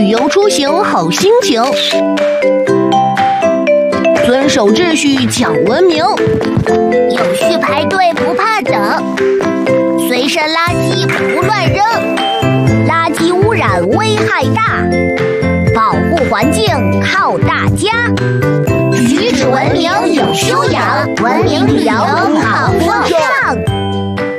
游出行好心情。遵守秩序讲文明， 有序排队不怕等，随身垃圾不乱扔，垃圾污染危害大，保护环境靠大家。举止文明有修养，文明旅游好风尚。